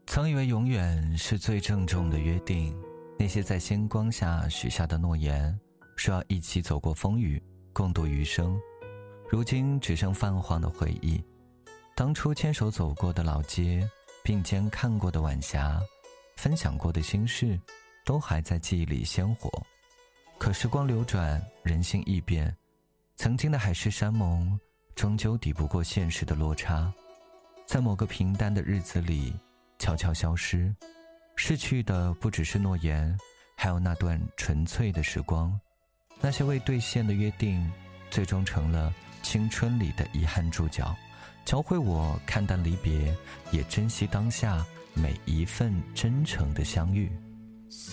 曾以为永远是最郑重的约定，那些在星光下许下的诺言，说要一起走过风雨，共度余生，如今只剩泛黄的回忆。当初牵手走过的老街，并肩看过的晚霞，分享过的心事，都还在记忆里鲜活。可时光流转，人心易变，曾经的海誓山盟，终究抵不过现实的落差，在某个平淡的日子里悄悄消失。逝去的不只是诺言，还有那段纯粹的时光，那些未兑现的约定，最终成了青春里的遗憾注脚，教会我看淡离别，也珍惜当下每一份真诚的相遇。